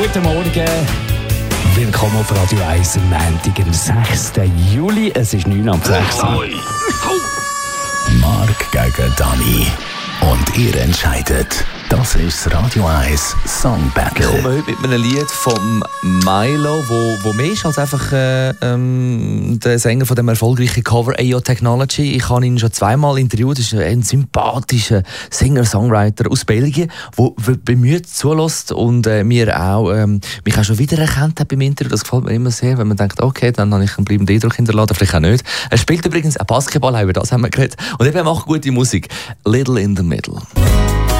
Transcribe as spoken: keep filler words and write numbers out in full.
Guten Morgen. Willkommen auf Radio eins am Montag, am sechsten Juli. Es ist neun ab sechs. Mark gegen Dani. Und ihr entscheidet. Das ist das Radio eins Song Battle. Ich komme heute mit einem Lied von Milo, wo, wo mehr ist als einfach äh, ähm, der Sänger von dem erfolgreichen Cover A O Technology. Ich habe ihn schon zweimal interviewt. Das ist ein sympathischer Singer-Songwriter aus Belgien, der bemüht zulässt und äh, mir auch, ähm, mich auch schon wieder erkannt hat beim Interview. Das gefällt mir immer sehr, wenn man denkt, okay, dann habe ich einen bleibenden Eindruck hinterlassen, vielleicht auch nicht. Er spielt übrigens auch Basketball, über das haben wir geredet. Und eben, er macht gute Musik. Little in the Middle.